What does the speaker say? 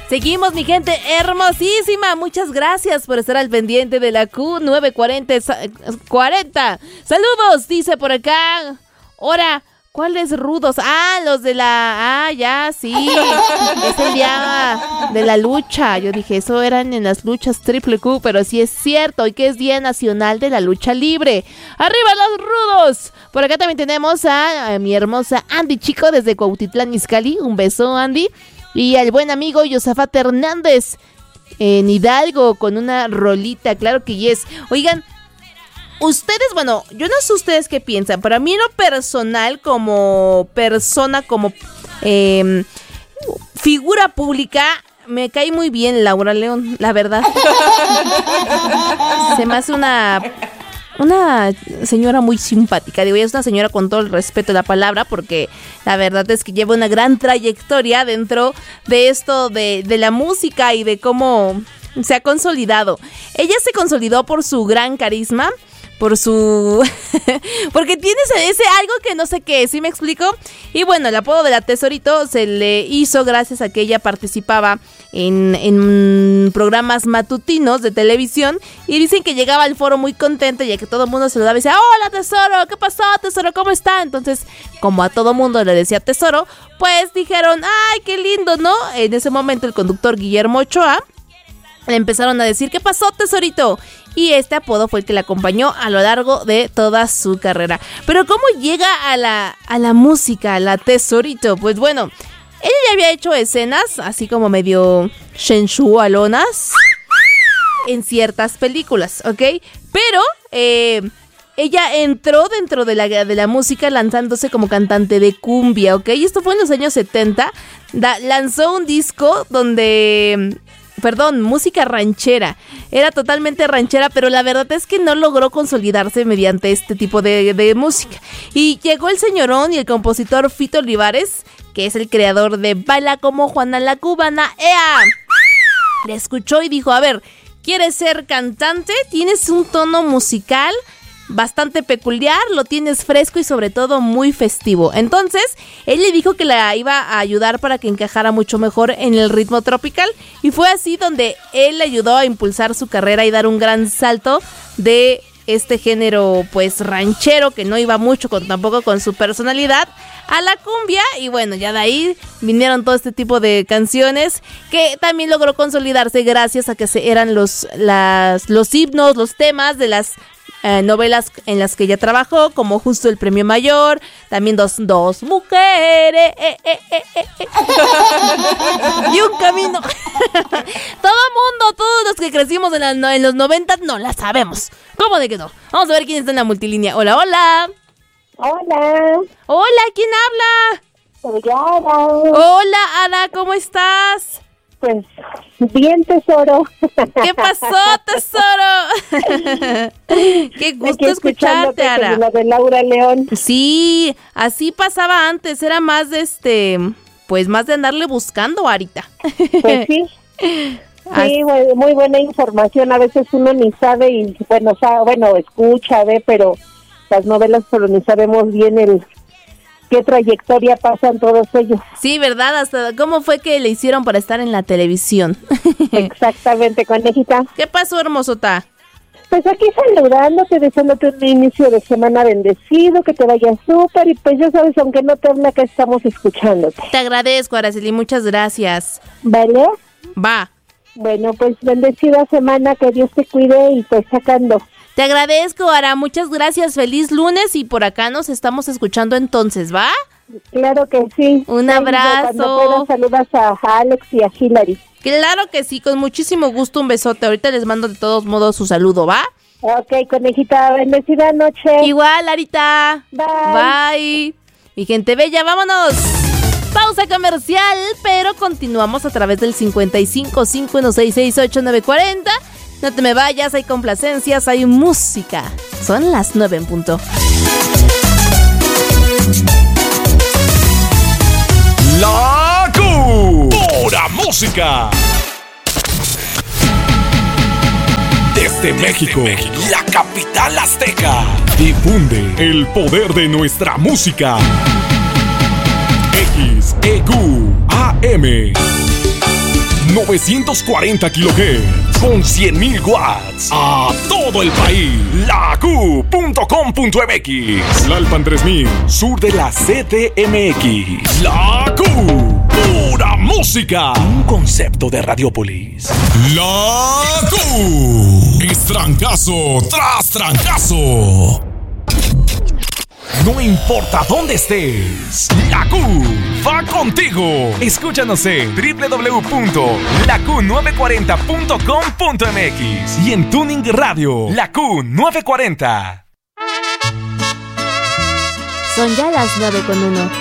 Seguimos, mi gente hermosísima. Muchas gracias por estar al pendiente de la Q940. Saludos, dice por acá. Ahora, ¿cuáles rudos? Los de la... ya, sí. Es el día de la lucha. Yo dije, eso eran en las luchas triple Q, pero sí es cierto. Hoy que es Día Nacional de la Lucha Libre. ¡Arriba los rudos! Por acá también tenemos a mi hermosa Andy Chico desde Cuautitlán, Izcalli. Un beso, Andy. Y al buen amigo Yosafat Hernández en Hidalgo con una rolita, claro que yes. Oigan, ustedes, bueno, yo no sé ustedes qué piensan, pero a mí en lo personal, como persona, como figura pública, me cae muy bien Laura León, la verdad. Se me hace una señora muy simpática. Digo, ella es una señora con todo el respeto de la palabra, porque la verdad es que lleva una gran trayectoria dentro de esto de la música y de cómo se ha consolidado. Ella se consolidó por su gran carisma, por su... porque tiene ese algo que no sé qué, ¿sí me explico? Y bueno, el apodo de la Tesorito se le hizo gracias a que ella participaba en programas matutinos de televisión, y dicen que llegaba al foro muy contenta, ya que todo el mundo se lo daba y decía, hola Tesoro, ¿qué pasó Tesoro? ¿Cómo está? Entonces, como a todo mundo le decía Tesoro, pues dijeron, ay, qué lindo, ¿no? En ese momento el conductor Guillermo Ochoa le empezaron a decir, ¿qué pasó Tesorito? Y este apodo fue el que le acompañó a lo largo de toda su carrera. Pero ¿cómo llega a la música, a la Tesorito? Pues bueno, ella ya había hecho escenas así como medio sensualonas en ciertas películas, ¿ok? Pero ella entró dentro de la música lanzándose como cantante de cumbia, ¿ok? Y esto fue en los años 70. Lanzó un disco donde... música ranchera. Era totalmente ranchera, pero la verdad es que no logró consolidarse mediante este tipo de música. Y llegó el señorón y el compositor Fito Olivares, que es el creador de Baila como Juana la Cubana. ¡Ea! Le escuchó y dijo, a ver, ¿quieres ser cantante? Tienes un tono musical bastante peculiar, lo tienes fresco y sobre todo muy festivo. Entonces, él le dijo que la iba a ayudar para que encajara mucho mejor en el ritmo tropical, y fue así donde él le ayudó a impulsar su carrera y dar un gran salto de este género pues ranchero, que no iba mucho tampoco con su personalidad, a la cumbia. Y bueno, ya de ahí vinieron todo este tipo de canciones que también logró consolidarse gracias a que eran los himnos, los temas de las novelas en las que ella trabajó, como Justo el Premio Mayor, también dos mujeres y un camino. Todos los que crecimos en los 90 no la sabemos. ¿Cómo de que no? Vamos a ver quién está en la multilínea. Hola. Hola, ¿quién habla? Soy Ada. Hola, Ada, ¿cómo estás? Pues, bien, Tesoro. ¿Qué pasó, Tesoro? Qué gusto escucharte, Ara. La de Laura León. Sí, así pasaba antes, era más pues más de andarle buscando, Arita. Pues sí. Sí, muy buena información. A veces uno ni sabe y bueno, escucha, ve, pero las novelas, pero ni sabemos bien qué trayectoria pasan todos ellos. Sí, ¿verdad? Hasta cómo fue que le hicieron para estar en la televisión. Exactamente, conejita. ¿Qué pasó, hermosota? Pues aquí saludándote, deseándote un inicio de semana bendecido, que te vaya súper, y pues ya sabes, aunque no te habla, que estamos escuchándote. Te agradezco, Araceli, muchas gracias. ¿Vale? Va. Bueno, pues bendecida semana, que Dios te cuide y pues sacando. Te agradezco, Ara, muchas gracias, feliz lunes, y por acá nos estamos escuchando entonces, ¿va? Claro que sí. Un abrazo. Cuando puedas, saludas a Alex y a Hilary. Claro que sí, con muchísimo gusto, un besote. Ahorita les mando de todos modos su saludo, ¿va? Ok, conejita, bendecida noche. Igual, Arita. Bye. Mi gente bella, vámonos. Pausa comercial, pero continuamos a través del 5551668940. No te me vayas, hay complacencias, hay música. Son las 9 en punto. La Q. Pura música. Desde México, la capital azteca. Difunde el poder de nuestra música. XEQ AM 940 kHz con 100.000 watts a todo el país. LaQ.com.mx. Lalpan 3000, sur de la CDMX. La Q, pura música. Un concepto de Radiópolis. La Q es trancazo tras trancazo. No importa dónde estés, la Q va contigo. Escúchanos en www.laQ940.com.mx y en Tuning Radio, la Q940. Son ya las 9:01.